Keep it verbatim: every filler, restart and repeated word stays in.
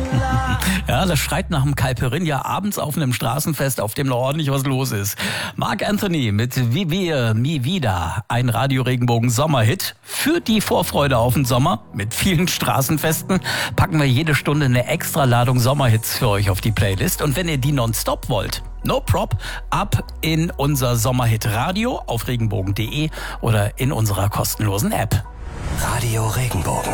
Ja, das schreit nach dem Caipirinha abends auf einem Straßenfest, auf dem noch ordentlich was los ist. Marc Anthony mit Vivir Mi Vida, ein Radio-Regenbogen-Sommerhit. Für die Vorfreude auf den Sommer mit vielen Straßenfesten packen wir jede Stunde eine extra Ladung Sommerhits für euch auf die Playlist. Und wenn ihr die nonstop wollt, no prop, ab in unser Sommerhit Radio auf regenbogen punkt de oder in unserer kostenlosen App. Radio Regenbogen.